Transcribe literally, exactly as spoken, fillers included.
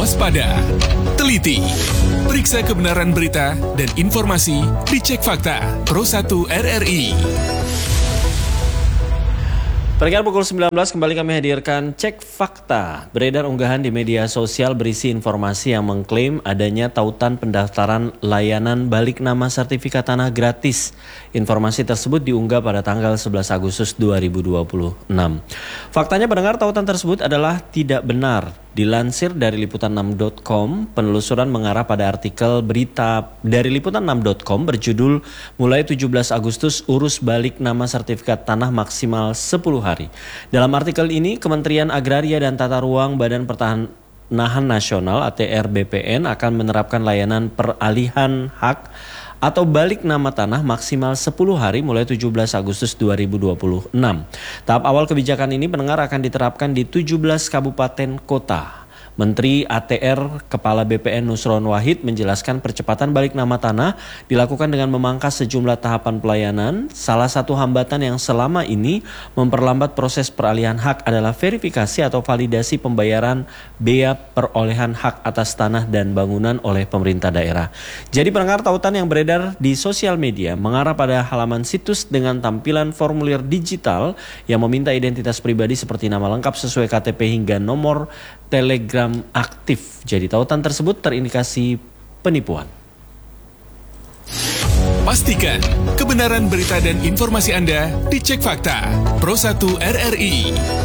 waspada, teliti, periksa kebenaran berita dan informasi, dicek fakta. Pro satu R R I. Perkiraan pukul sembilan belas kembali kami hadirkan Cek Fakta. Beredar unggahan di media sosial berisi informasi yang mengklaim adanya tautan pendaftaran layanan balik nama sertifikat tanah gratis. Informasi tersebut diunggah pada tanggal sebelas Agustus dua ribu dua puluh enam. Faktanya pendengar, tautan tersebut adalah tidak benar. Dilansir dari liputan enam titik com, penelusuran mengarah pada artikel berita dari liputan enam titik com berjudul mulai tujuh belas Agustus urus balik nama sertifikat tanah maksimal sepuluh hari. Dalam artikel ini, Kementerian Agraria dan Tata Ruang Badan Pertanahan Nasional A T R B P N akan menerapkan layanan peralihan hak atau balik nama tanah maksimal sepuluh hari mulai tujuh belas Agustus dua ribu dua puluh enam. Tahap awal kebijakan ini pendengar akan diterapkan di tujuh belas kabupaten kota. Menteri A T R Kepala B P N Nusron Wahid menjelaskan percepatan balik nama tanah dilakukan dengan memangkas sejumlah tahapan pelayanan. Salah satu hambatan yang selama ini memperlambat proses peralihan hak adalah verifikasi atau validasi pembayaran bea perolehan hak atas tanah dan bangunan oleh pemerintah daerah. Jadi pendengar, tautan yang beredar di sosial media mengarah pada halaman situs dengan tampilan formulir digital yang meminta identitas pribadi seperti nama lengkap sesuai K T P hingga nomor Telegram aktif. Jadi tautan tersebut terindikasi penipuan. Pastikan kebenaran berita dan informasi Anda dicek fakta. Pro satu R R I.